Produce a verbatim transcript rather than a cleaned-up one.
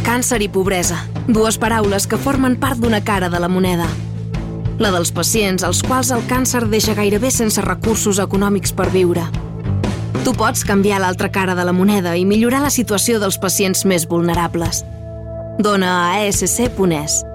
Càncer i pobresa, dues paraules que formen part d'una cara de la moneda. La dels pacients als quals el càncer deixa gairebé sense recursos econòmics per viure. Tu pots canviar l'altra cara de la moneda i millorar la situació dels pacients més vulnerables. Dona a a esse ce punt es.